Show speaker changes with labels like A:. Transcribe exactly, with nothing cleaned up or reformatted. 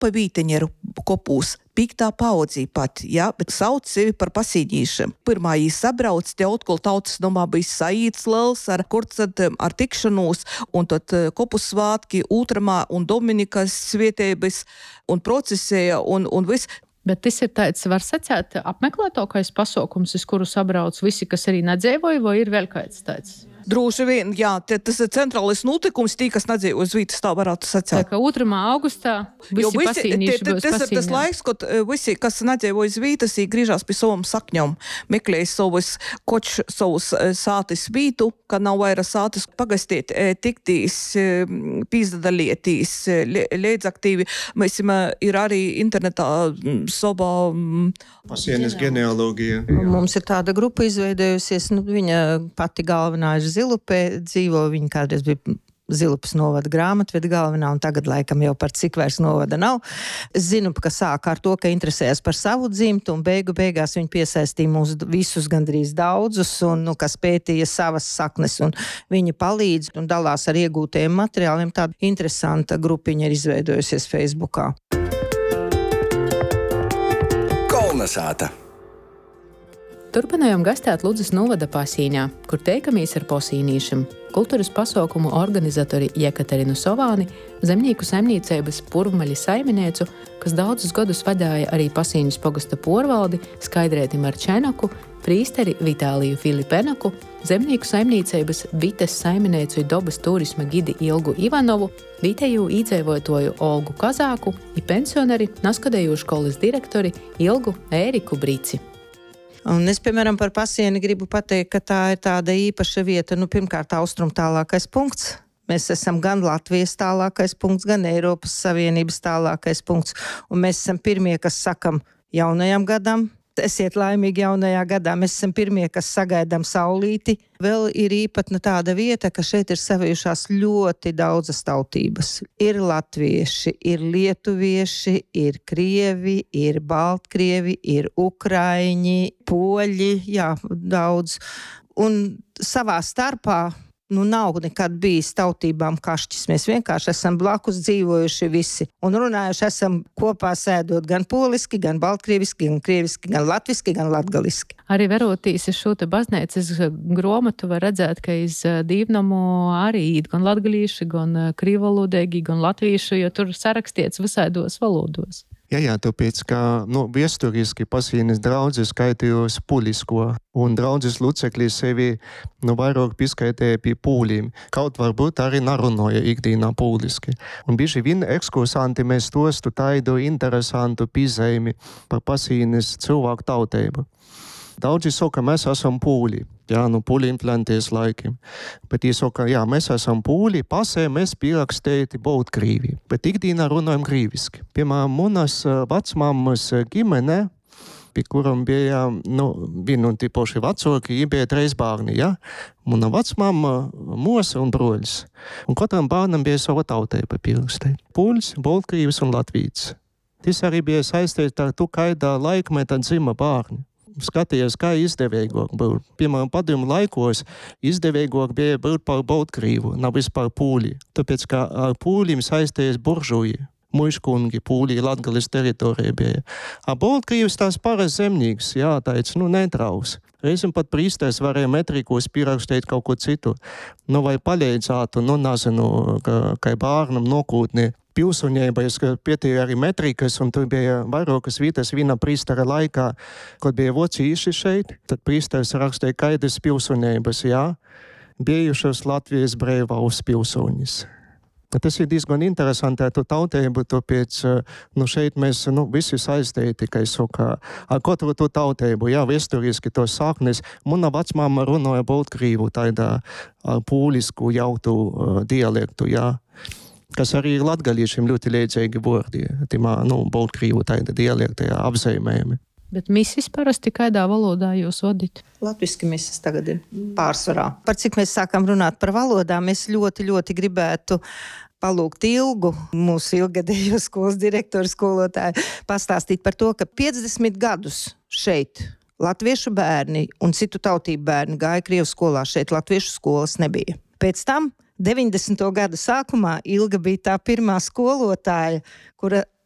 A: grupa vīteņeru kopūs. Pīktā paudzī pat, ja, bet sauc sevi par pasīnīšiem. Pirmā jī sabrauc, te otkol tautas domā bija saīts lels, ar kur tad ar tikšanos, un tad kopus svātki, Ūtramā un Dominikas svietēbis, un procesēja, un, un viss.
B: Bet tas ir tāds, var sacēt, apmeklētākais pasaukums, uz kuru sabrauc visi, kas arī nedzīvoja, vai ir vēl kāds tāds?
A: Droši vien, jā, te, tas ir centrālais notikums, tī, kas nedzīvo uz vītas, tā varētu sacēt.
B: Tā kā Ūtramā augustā visi, visi pasīnīši būs
A: tas
B: pasīnē.
A: Ir tas laiks, kad visi, kas nedzīvo uz vītas, grīžās pie savam sakņom, meklēja savus koč, savus sātis vītu, kad nav vaira sātis pagastīt, tiktīs, pīzdadalietīs, līdzaktīvi. Mēs ir arī internetā soba...
C: Pasienes genealogija.
D: Mums ir tāda grupa izveidojusies, nu, viņa pati galvenā ir Zilupē, dzīvo, viņa kādreiz bija Zilupas novada grāmatveda galvenā, un tagad laikam jau par cik vairs novada nav. Zinu, ka sāka ar to, ka interesējas par savu dzimtu, un beigu beigās viņi piesaistīja mūs visus gandrīz daudzus, un, nu, kas pētīja savas saknes, un viņi palīdz un dalās ar iegūtajiem materiāliem. Tāda interesanta grupiņa ir izveidojusies Facebookā.
E: Kolnesāta.
B: Turpinājām gastēt Ludzas novada Pasīņā, kur teikamies ar posīnīšiem. Kultūras pasaukumu organizatori Jekaterinu Sovāni, zemnieku saimniecības Purvmaļa saimniecu, kas daudzus gadus vadīja arī Pasīņas pogasta porvaldi, Skaidrēti Marčenaku, prīsteri Vitāliju Filipenaku, zemnieku saimniecības Vites saimniecu dabas turisma gidi Ilgu Ivanovu, vietēju īdzīvotāju Olgu Kazāku un pensionari Naskadēju školas direktori Ilgu Ēriku Brici.
D: Un es, piemēram, par Pasieni gribu pateikt, ka tā ir tāda īpaša vieta, nu, pirmkārt, austrum tālākais punkts. Mēs esam gan Latvijas tālākais punkts, gan Eiropas Savienības tālākais punkts. Un mēs esam pirmie, kas sakam jaunajam gadam, esiet laimīgi jaunajā gadā. Mēs esam pirmie, kas sagaidām saulīti. Vēl ir īpatna tāda vieta, ka šeit ir savijušās ļoti daudzas tautības. Ir latvieši, ir lietuvieši, ir krievi, ir baltkrievi, ir ukraiņi, poļi, jā, daudz. Un savā starpā nu nav nekad bijis tautībām kašķis. Mēs vienkārši esam blakus dzīvojuši visi un runājuši esam kopā sēdot gan poliski, gan baltkrieviski, gan krieviski, gan latviski, gan latgaliski.
B: Arī verotīs iz šo te baznīcas gromatu var redzēt, ka iz dīvnamu arī īt gan latgalīši, gan krīvalodēgi, gan latvieši, jo tur sarakstīts visādos valodos.
C: Jā, jā, tāpēc, ka nu, viesturiski Pasīnes draudze skaitījos pulisko, un draudzes locekļi sevi nu, vairāk piskaitēja pie pūlīm. Kaut varbūt arī narunāja ikdīnā pūliski. Un bieži vien ekskursanti mēs tostu taidu interesantu pīzējumi par Pasīnes cilvēku tauteibu. Daudzi saka, mēs esam pūļi, jā, nu pūļi implantēs laikiem. Bet viņi saka, jā, mēs esam pūļi, pasē mēs pierakstēti būt krīvi. Bet ikdīnā runājam krīviski. Piemēram, manas vecmammas ģimene, pie kuram bija, nu, vienu tipoši vecāki, viņi bija trīs bērni, jā. Mana vecmamma, mosa un broļs. Un katram bērnam bija sava tauteiba pierakstēta. Pūļs, baltkrīvis un latvīts. Tas arī bija saistīts ar to, kādā laikmetā dzima bērni. Skatījos, kā izdevīgāk būt. Piemēram, padomu laikos izdevīgāk bija būt par baltkrīvu, nevis par pūli. Tāpēc, ka ar pūlim saistījies buržuji, muiškungi, pūli Latgales teritorija bija. A baltkrīvs tās paras zemnīgs, jā, tāds, nu, netraus. Reizim pat prīsters varēja metrikos pierakstīt kaut ko citu. Nu, vai palīdzētu, nu, nezinu, ka, kā bērnam nokūtni pilsonība, es pietīju arī metrikas, un tur bija vairākas vietas viena prīstera laikā, kad bija vocīši šeit, tad prīsters rakstīja kaidas pilsonības, jā, bijušas Latvijas brīvās pilsonis. Tas ir diezgan interesanti ar to tauteibu, tāpēc, nu, šeit mēs, nu, visi saistīti, kā es saku, ar katru to tauteibu, jā, vēsturiski to saknes. Mana vecmāma runāja baltkrīvu, tādā pūlisku jautu uh, dialektu, jā, kas arī ir latgaliešiem ļoti līdzīgi vārdi, timā, nu, baltkrīvu tāda dialekta apzīmējumi.
B: Bet misis parasti kādā valodā jūs vadīt?
D: Latviski misis tagad ir pārsvarā. Par cik mēs sākam runāt par valodām, es ļoti, ļoti gribētu palūgt Ilgu, mūsu ilgadējo skolas direktoru skolotāju, pastāstīt par to, ka piecdesmit gadus šeit latviešu bērni un citu tautību bērni gāja Krievu skolā, šeit latviešu skolas nebija. Pēc tam deviņdesmito gadu sākumā Ilga bija tā pirmā skolotāja, kura